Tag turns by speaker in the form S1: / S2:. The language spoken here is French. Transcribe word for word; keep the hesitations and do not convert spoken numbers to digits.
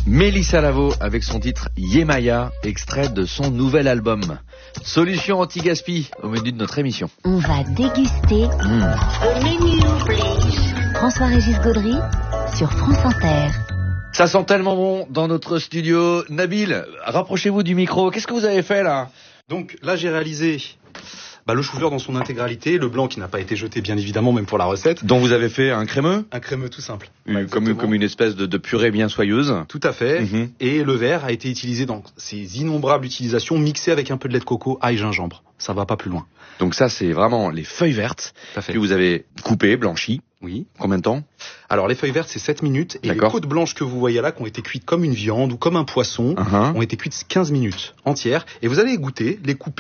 S1: Mélissa Lavo avec son titre Yemaya, extrait de son nouvel album. Solution anti-gaspi au menu de notre émission.
S2: On va déguster
S1: Mmh.
S2: le menu oblige. François-Régis Gaudry sur France Inter.
S1: Ça sent tellement bon dans notre studio. Nabil, rapprochez-vous du micro. Qu'est-ce que vous avez fait là?
S3: Donc là, j'ai réalisé bah, le chou-fleur dans son intégralité, le blanc qui n'a pas été jeté bien évidemment, même pour la recette.
S1: Dont vous avez fait un crémeux?
S3: Un crémeux tout simple.
S1: Une-
S3: Ouais,
S1: comme,
S3: exactement.
S1: comme une espèce de, de purée bien soyeuse.
S3: Tout à fait.
S1: Mhm.
S3: Et le verre a été utilisé dans ses innombrables utilisations, mixé avec un peu de lait de coco, ail, gingembre. Ça va pas plus loin.
S1: Donc ça, c'est vraiment les feuilles vertes
S3: Tout à fait.
S1: que vous avez coupées, blanchies.
S3: Oui.
S1: Combien de temps?
S3: Alors les feuilles vertes, c'est sept minutes. Et les
S1: D'accord.
S3: côtes blanches que vous voyez là, qui ont été cuites comme une viande ou comme un poisson,
S1: Uh-huh.
S3: ont été cuites quinze minutes entières. Et vous allez les goûter, les couper.